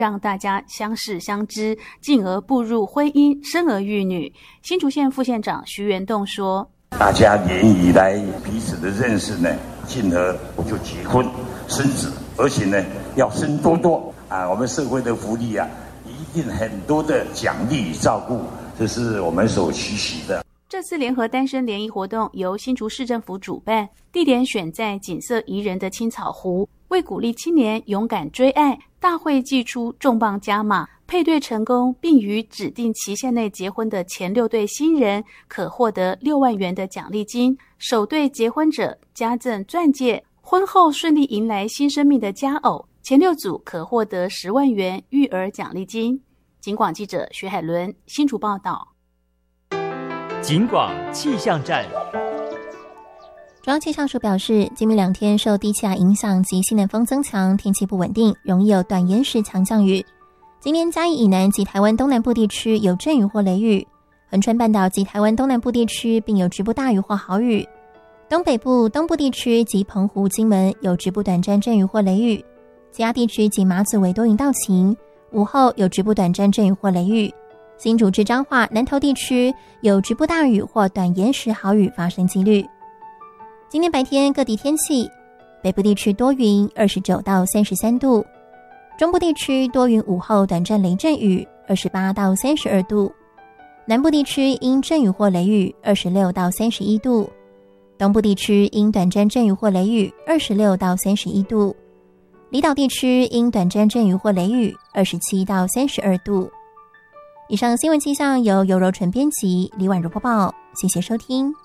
让大家相识相知，进而步入婚姻，生儿育女。新竹县副县长徐元栋说： 大家年以来彼此的认识呢，进而就结婚生子，而且呢要生多多啊！我们社会的福利啊，一定很多的奖励与照顾，这是我们所期许的。 这次联合单身联谊活动由新竹市政府主办，地点选在景色宜人的青草湖。为鼓励青年勇敢追爱，大会祭出重磅加码，配对成功并于指定期限内结婚的前6对新人可获得6万元的奖励金，首对结婚者加赠钻戒，婚后顺利迎来新生命的佳偶，前6组可获得10万元育儿奖励金。警广记者徐海伦新竹报道。 警广气象站。 中央气象署表示，今明2天受低气压影响及西南风增强，天气不稳定，容易有短延时强降雨。今天嘉义以南及台湾东南部地区有阵雨或雷雨，恒春半岛及台湾东南部地区并有局部大雨或豪雨。东北部、东部地区及澎湖、金门有局部短暂阵雨或雷雨，其他地区及马祖为多云到晴，午后有局部短暂阵雨或雷雨。新竹至彰化、南投地区有局部大雨或短延时豪雨发生几率。今天白天各地天气，北部地区多云29到33度，中部地区多云，午后短暂雷阵雨28到32度，南部地区因阵雨或雷雨26到31度，东部地区因短暂阵雨或雷雨26到31度，离岛地区因短暂阵雨或雷雨27到32度。以上新闻气象由尤柔纯编辑，李婉如播报，谢谢收听。